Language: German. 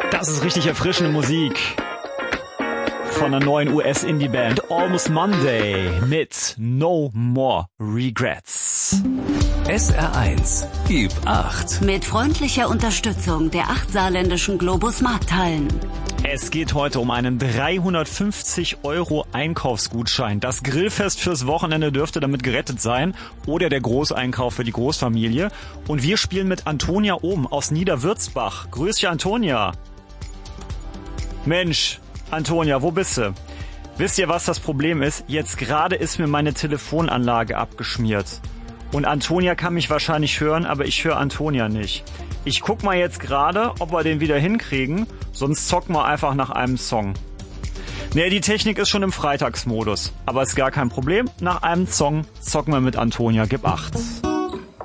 Das ist richtig erfrischende Musik von der neuen US-Indie-Band Almost Monday mit No More Regrets. SR1, gib 8. Mit freundlicher Unterstützung der 8 saarländischen Globus Markthallen. Es geht heute um einen 350 € Einkaufsgutschein. Das Grillfest fürs Wochenende dürfte damit gerettet sein oder der Großeinkauf für die Großfamilie. Und wir spielen mit Antonia Ohm aus Niederwürzbach. Grüß dich, Antonia. Mensch, Antonia, wo bist du? Wisst ihr, was das Problem ist? Jetzt gerade ist mir meine Telefonanlage abgeschmiert. Und Antonia kann mich wahrscheinlich hören, aber ich höre Antonia nicht. Ich guck mal jetzt gerade, ob wir den wieder hinkriegen, sonst zocken wir einfach nach einem Song. Nee, die Technik ist schon im Freitagsmodus, aber ist gar kein Problem. Nach einem Song zocken wir mit Antonia, gib 8.